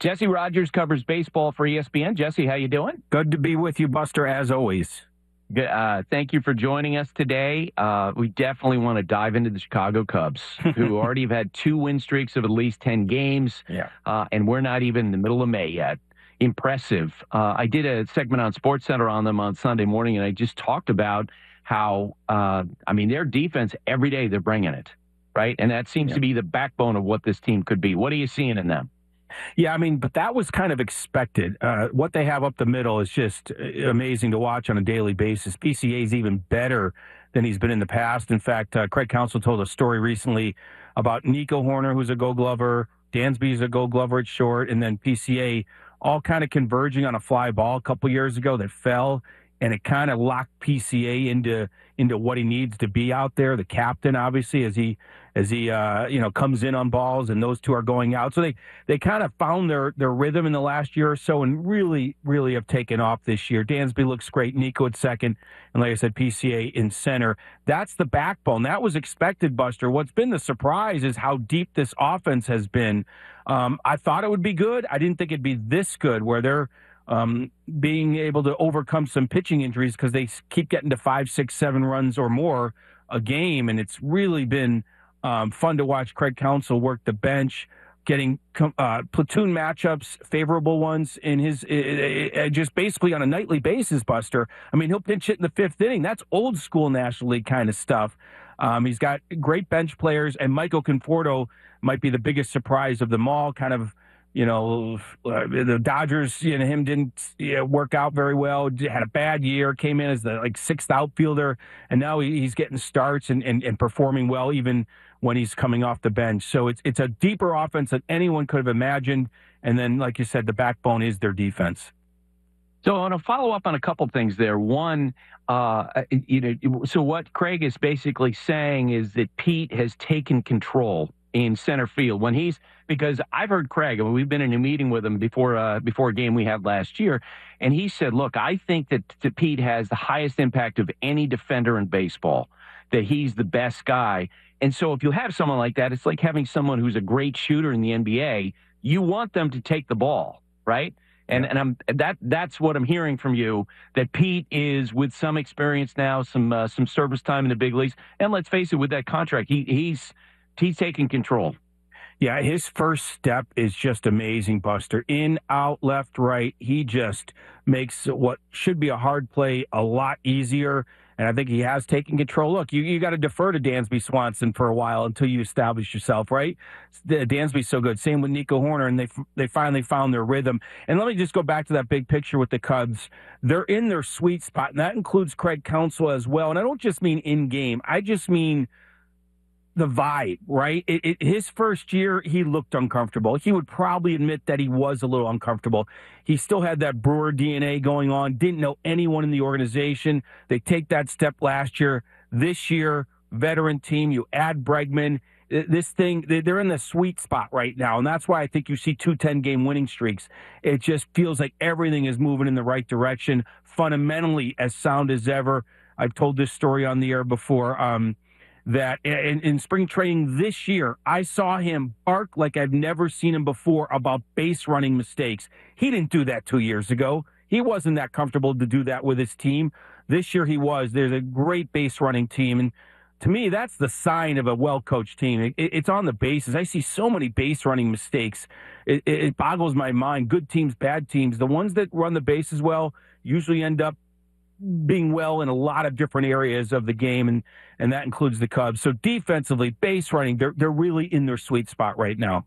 Jesse Rogers covers baseball for ESPN. Jesse, how you doing? Good to be with you, Buster, as always. Good. Thank you for joining us today. We definitely want to dive into the Chicago Cubs, who already have had 2 win streaks of at least 10 games, and we're not even in the middle of May yet. Impressive. I did a segment on SportsCenter on them on Sunday morning, and I just talked about how, their defense, every day they're bringing it, right? And that seems to be the backbone of what this team could be. What are you seeing in them? Yeah, but that was kind of expected. What they have up the middle is just amazing to watch on a daily basis. PCA is even better than he's been in the past. In fact, Craig Counsell told a story recently about Nico Hoerner, who's a Gold Glover, Dansby's a Gold Glover at short, and then PCA all kind of converging on a fly ball a couple years ago that fell, and it kind of locked PCA into what he needs to be out there. The captain, obviously, as he comes in on balls, and those two are going out. So they kind of found their rhythm in the last year or so, and really, really have taken off this year. Dansby looks great, Nico at second, and like I said, PCA in center. That's the backbone. That was expected, Buster. What's been the surprise is how deep this offense has been. I thought it would be good. I didn't think it'd be this good, where they're being able to overcome some pitching injuries because they keep getting to 5, 6, 7 runs or more a game. And it's really been fun to watch Craig Counsell work the bench, getting platoon matchups, favorable ones in his just basically on a nightly basis, Buster. He'll pinch hit in the 5th inning. That's old school National League kind of stuff. He's got great bench players, and Michael Conforto might be the biggest surprise of them all. Kind of, the Dodgers, him didn't work out very well. Had a bad year, came in as the 6th outfielder, and now he's getting starts and performing well even when he's coming off the bench. So it's a deeper offense than anyone could have imagined. And then, like you said, the backbone is their defense. So I want to follow up on a couple things there. One, so what Craig is basically saying is that Pete has taken control in center field because I've heard Craig, we've been in a meeting with him before a game we had last year, and he said, look, I think that Pete has the highest impact of any defender in baseball, that he's the best guy. And so if you have someone like that, it's like having someone who's a great shooter in the NBA. You want them to take the ball, right? And that's what I'm hearing from you, that Pete is, with some experience now, some service time in the big leagues, and let's face it, with that contract, he's taking control. Yeah, his first step is just amazing, Buster. In, out, left, right. He just makes what should be a hard play a lot easier, and I think he has taken control. Look, you got to defer to Dansby Swanson for a while until you establish yourself, right? Dansby's so good. Same with Nico Hoerner, and they finally found their rhythm. And let me just go back to that big picture with the Cubs. They're in their sweet spot, and that includes Craig Counsell as well. And I don't just mean in-game. I just mean the vibe, right? His first year, he looked uncomfortable. He would probably admit that he was a little uncomfortable. He still had that Brewer DNA going on, didn't know anyone in the organization. They take that step last year. This year, veteran team, you add Bregman. This thing, they're in the sweet spot right now, and that's why I think you see 2 10-game winning streaks. It just feels like everything is moving in the right direction, fundamentally as sound as ever. I've told this story on the air before, that in spring training this year, I saw him bark like I've never seen him before about base running mistakes. He didn't do that 2 years ago. He wasn't that comfortable to do that with his team. This year he was. There's a great base running team. And to me, that's the sign of a well-coached team. It's on the bases. I see so many base running mistakes. It boggles my mind. Good teams, bad teams. The ones that run the bases well usually end up being well in a lot of different areas of the game, and that includes the Cubs. So defensively, base running, they're really in their sweet spot right now.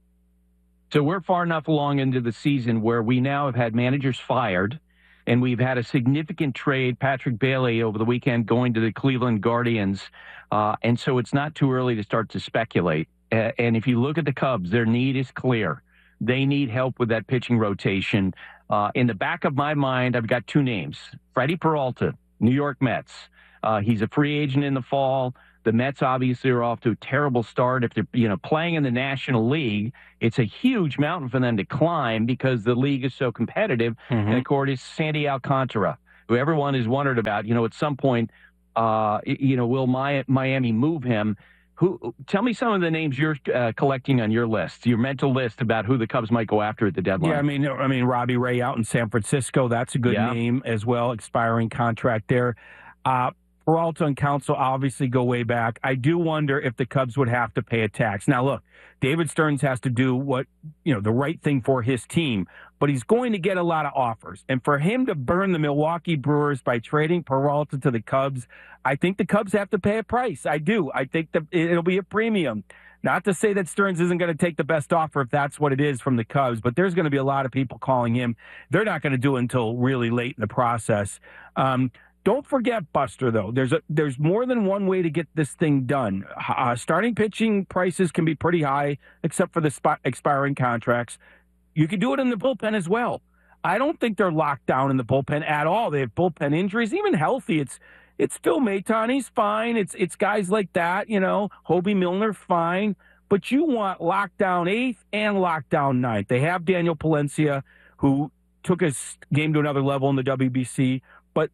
So we're far enough along into the season where we now have had managers fired, and we've had a significant trade, Patrick Bailey, over the weekend going to the Cleveland Guardians. And so it's not too early to start to speculate. And if you look at the Cubs, their need is clear. They need help with that pitching rotation. In the back of my mind, I've got 2 names. Freddie Peralta, New York Mets. He's a free agent in the fall. The Mets obviously are off to a terrible start. If they're playing in the National League, it's a huge mountain for them to climb because the league is so competitive. Mm-hmm. And of course, it's Sandy Alcantara, who everyone has wondered about. At some point, will Miami move him? Who? Tell me some of the names you're collecting on your list, your mental list about who the Cubs might go after at the Yeah, deadline. I mean, Robbie Ray out in San Francisco. That's a good Yeah. name as well. Expiring contract there. Uh, Peralta and Council obviously go way back. I do wonder if the Cubs would have to pay a tax. Now, look, David Stearns has to do the right thing for his team, but he's going to get a lot of offers. And for him to burn the Milwaukee Brewers by trading Peralta to the Cubs, I think the Cubs have to pay a price. I do. I think that it'll be a premium. Not to say that Stearns isn't going to take the best offer if that's what it is from the Cubs, but there's going to be a lot of people calling him. They're not going to do it until really late in the process. Don't forget, Buster, though. There's more than one way to get this thing done. Starting pitching prices can be pretty high, except for the expiring contracts. You can do it in the bullpen as well. I don't think they're locked down in the bullpen at all. They have bullpen injuries, even healthy. It's Phil Maton, he's fine. It's guys like that, Hobie Milner, fine. But you want lockdown eighth and lockdown ninth. They have Daniel Palencia, who took his game to another level in the WBC. But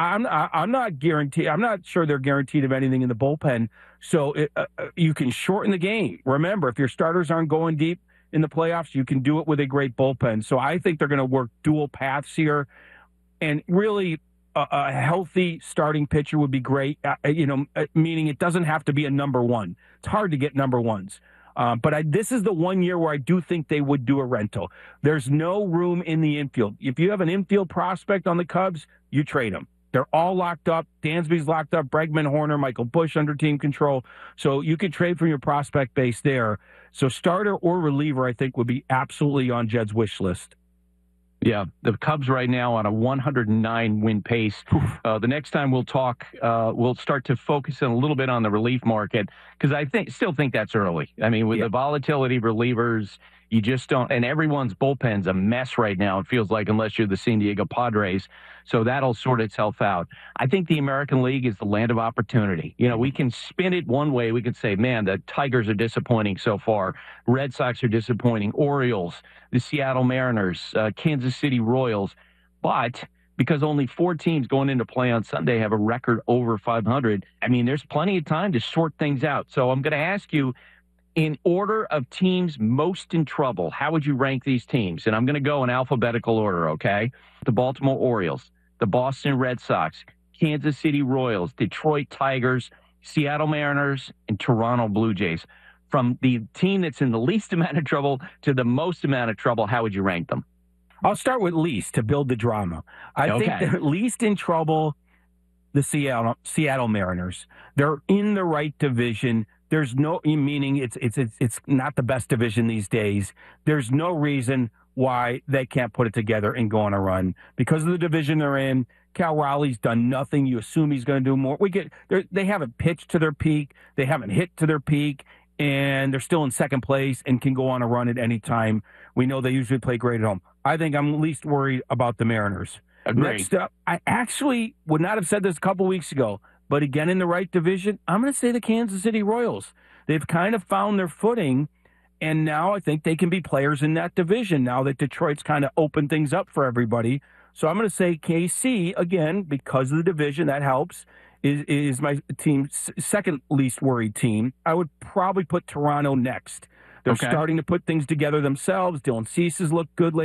I'm not guaranteed. I'm not sure they're guaranteed of anything in the bullpen. So you can shorten the game. Remember, if your starters aren't going deep in the playoffs, you can do it with a great bullpen. So I think they're going to work dual paths here, and really a healthy starting pitcher would be great. Meaning it doesn't have to be a number one. It's hard to get number ones. But this is the one year where I do think they would do a rental. There's no room in the infield. If you have an infield prospect on the Cubs, you trade them. They're all locked up. Dansby's locked up. Bregman, Horner, Michael Busch under team control. So you could trade from your prospect base there. So starter or reliever, I think, would be absolutely on Jed's wish list. Yeah, the Cubs right now on a 109 win pace. The next time we'll talk, we'll start to focus in a little bit on the relief market because I still think that's early. I mean, with the volatility of relievers, you just don't. And everyone's bullpen's a mess right now. It feels like unless you're the San Diego Padres, so that'll sort itself out. I think the American League is the land of opportunity. We can spin it one way. We could say, man, the Tigers are disappointing so far. Red Sox are disappointing. Orioles, the Seattle Mariners, Kansas City Royals. But because only 4 teams going into play on Sunday have a record over 500, I mean, there's plenty of time to sort things out. So I'm going to ask you, in order of teams most in trouble, how would you rank these teams? And I'm going to go in alphabetical order, okay? The Baltimore Orioles, the Boston Red Sox, Kansas City Royals, Detroit Tigers, Seattle Mariners, and Toronto Blue Jays. From the team that's in the least amount of trouble to the most amount of trouble, how would you rank them? I'll start with least to build the drama. I think the least in trouble, the Seattle Mariners. They're in the right division. There's no meaning it's not the best division these days. There's no reason why they can't put it together and go on a run because of the division they're in. Cal Raleigh's done nothing. You assume he's going to do more. They haven't pitched to their peak. They haven't hit to their peak, and they're still in second place and can go on a run at any time. We know they usually play great at home. I think I'm least worried about the Mariners. Agreed. Next up, I actually would not have said this a couple weeks ago, but again, in the right division, I'm going to say the Kansas City Royals. They've kind of found their footing, and now I think they can be players in that division now that Detroit's kind of opened things up for everybody. So I'm going to say KC, again, because of the division, that helps, is my team's second least worried team. I would probably put Toronto next. They're starting to put things together themselves. Dylan Cease has looked good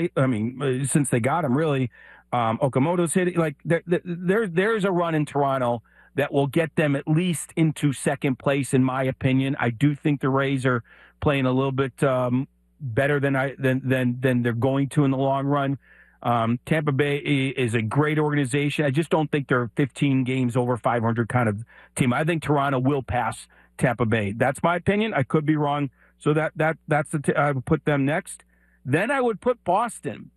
since they got him, really. Okamoto's hit it. Like there's a run in Toronto that will get them at least into second place, in my opinion. I do think the Rays are playing a little bit better than they're going to in the long run. Tampa Bay is a great organization. I just don't think they're 15 games over 500 kind of team. I think Toronto will pass Tampa Bay. That's my opinion. I could be wrong. So that's I would put them next. Then I would put Boston.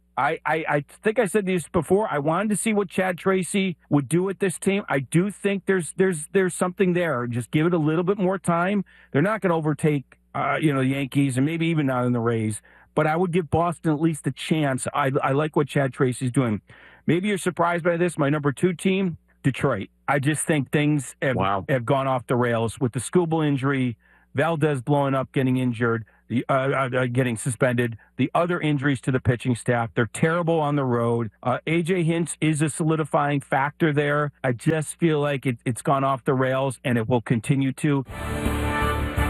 I think I said this before. I wanted to see what Chad Tracy would do with this team. I do think there's something there. Just give it a little bit more time. They're not going to overtake the Yankees and maybe even not in the Rays. But I would give Boston at least a chance. I like what Chad Tracy's doing. Maybe you're surprised by this. My number 2 team, Detroit. I just think things have gone off the rails with the Skubal injury, Valdez blowing up, getting injured, getting suspended, the other injuries to the pitching staff. They're terrible on the road. A.J. Hinch is a solidifying factor there. I just feel like it's gone off the rails, and it will continue to.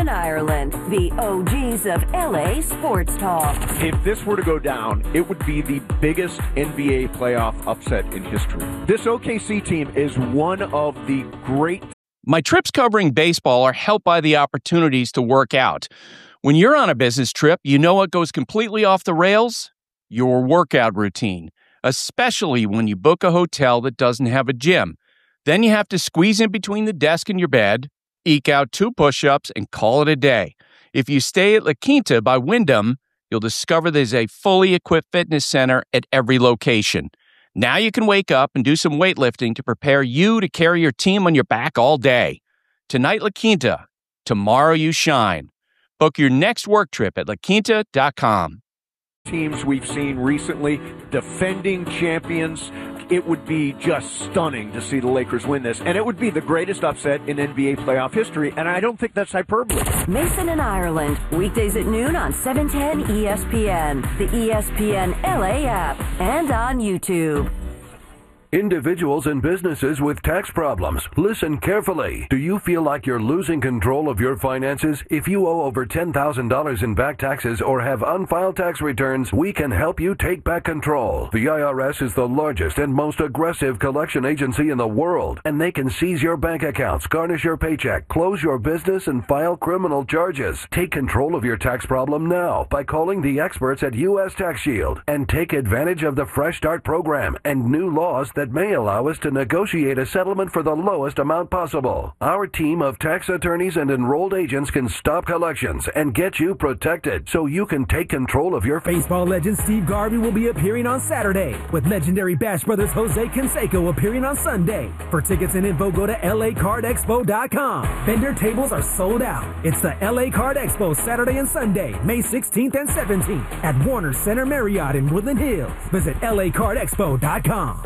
and Ireland, the OGs of LA sports talk. If this were to go down, it would be the biggest NBA playoff upset in history. This OKC team is one of the great. My trips covering baseball are helped by the opportunities to work out. When you're on a business trip, you know what goes completely off the rails? Your workout routine, especially when you book a hotel that doesn't have a gym. Then you have to squeeze in between the desk and your bed, eke out 2 push-ups, and call it a day. If you stay at La Quinta by Wyndham, you'll discover there's a fully equipped fitness center at every location. Now you can wake up and do some weightlifting to prepare you to carry your team on your back all day. Tonight, La Quinta. Tomorrow, you shine. Book your next work trip at laquinta.com. Teams we've seen recently, defending champions. It would be just stunning to see the Lakers win this, and it would be the greatest upset in NBA playoff history, and I don't think that's hyperbole. Mason and Ireland, weekdays at noon on 710 ESPN, the ESPN LA app, and on YouTube. Individuals and businesses with tax problems, listen carefully. Do you feel like you're losing control of your finances? If you owe over $10,000 in back taxes or have unfiled tax returns, we can help you take back control. The IRS is the largest and most aggressive collection agency in the world, and they can seize your bank accounts, garnish your paycheck, close your business, and file criminal charges. Take control of your tax problem now by calling the experts at U.S. Tax Shield and take advantage of the Fresh Start program and new laws that may allow us to negotiate a settlement for the lowest amount possible. Our team of tax attorneys and enrolled agents can stop collections and get you protected so you can take control of your Baseball legend Steve Garvey will be appearing on Saturday, with legendary Bash Brothers Jose Canseco appearing on Sunday. For tickets and info, go to LACardExpo.com. Vendor tables are sold out. It's the LA Card Expo Saturday and Sunday, May 16th and 17th at Warner Center Marriott in Woodland Hills. Visit LACardExpo.com.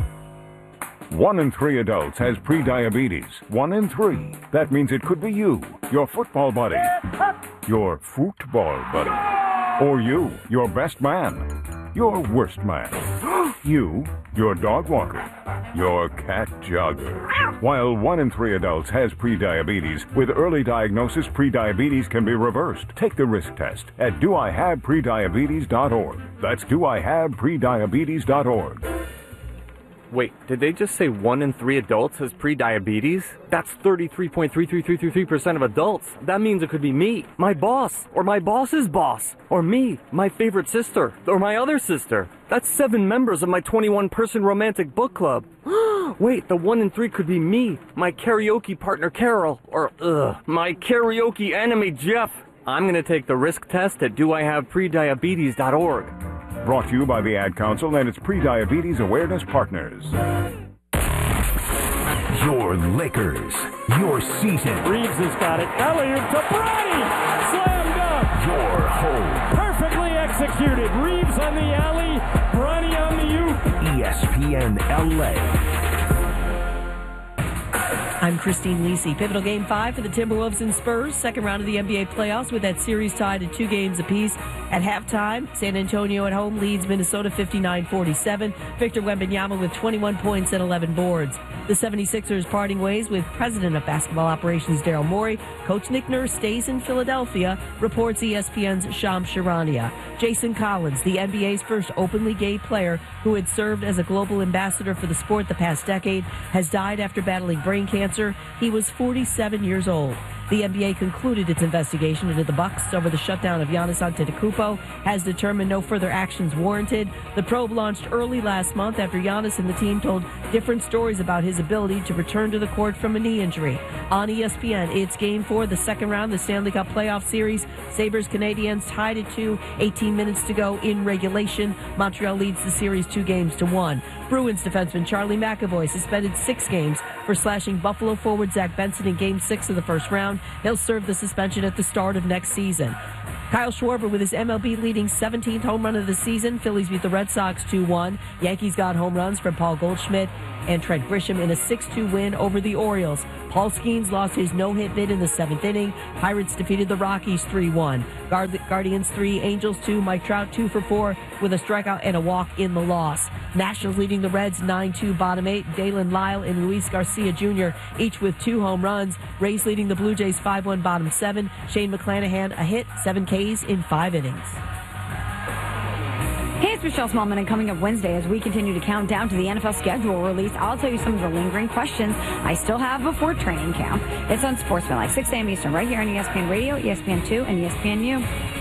1 in 3 adults has prediabetes. 1 in 3. That means it could be you, your football buddy, your football buddy, or you, your best man, your worst man, you, your dog walker, your cat jogger. While 1 in 3 adults has prediabetes, with early diagnosis, prediabetes can be reversed. Take the risk test at doihaveprediabetes.org. That's doihaveprediabetes.org. Wait, did they just say 1 in 3 adults has prediabetes? That's 33.33333% of adults. That means it could be me, my boss, or my boss's boss, or me, my favorite sister, or my other sister. That's 7 members of my 21-person romantic book club. Wait, the 1 in 3 could be me, my karaoke partner Carol, or my karaoke enemy Jeff. I'm gonna take the risk test at doihaveprediabetes.org. Brought to you by the Ad Council and its Prediabetes Awareness Partners. your Lakers, your season. Reeves has got it. Elliott to Bronny. Slam dunk. Your home. Perfectly executed. Reeves on the alley. Bronny on the U. ESPN LA. I'm Christine Lisi. Pivotal Game 5 for the Timberwolves and Spurs. Second round of the NBA playoffs with that series tied at 2 games apiece. At halftime, San Antonio at home leads Minnesota 59-47. Victor Wembanyama with 21 points and 11 boards. The 76ers parting ways with President of Basketball Operations Daryl Morey. Coach Nick Nurse stays in Philadelphia, reports ESPN's Shams Charania. Jason Collins, the NBA's first openly gay player who had served as a global ambassador for the sport the past decade, has died after battling brain cancer. He was 47 years old. The NBA concluded its investigation into the Bucks over the shutdown of Giannis Antetokounmpo, has determined no further actions warranted. The probe launched early last month after Giannis and the team told different stories about his ability to return to the court from a knee injury. On ESPN, it's Game 4, the second round of the Stanley Cup playoff series. Sabres Canadiens tied at 2, 18 minutes to go in regulation. Montreal leads the series 2-1. Bruins defenseman Charlie McAvoy suspended 6 games for slashing Buffalo forward Zach Benson in Game 6 of the first round. He'll serve the suspension at the start of next season. Kyle Schwarber with his MLB leading 17th home run of the season. Phillies beat the Red Sox 2-1. Yankees got home runs from Paul Goldschmidt and Trent Grisham in a 6-2 win over the Orioles. Paul Skeens lost his no-hit bid in the 7th inning. Pirates defeated the Rockies 3-1. Guardians 3, Angels 2, Mike Trout 2 for 4. with a strikeout and a walk in the loss. Nationals leading the Reds 9-2 bottom 8. Dalen Lyle and Luis Garcia Jr. each with 2 home runs. Rays leading the Blue Jays 5-1 bottom 7. Shane McClanahan a hit, 7 Ks in 5 innings. Hey, it's Michelle Smallman, and coming up Wednesday as we continue to count down to the NFL schedule release, I'll tell you some of the lingering questions I still have before training camp. It's on Sportsman, like 6 a.m. Eastern, right here on ESPN Radio, ESPN2, and ESPNU.